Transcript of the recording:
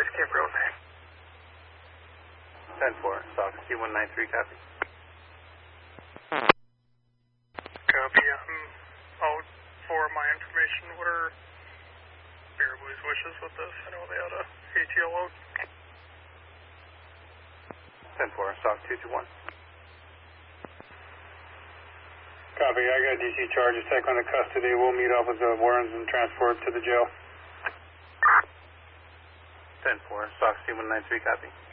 advise, Cape Road. 10-4, stock C193, copy. Copy. I'm out for my information. What are Baraboo's wishes with this? I know they had a ATL out. 10-4, stock 221. Copy. I got DC charges. Take on the custody. We'll meet up with the Warrens and transport to the jail. 10-4, stock C193, copy.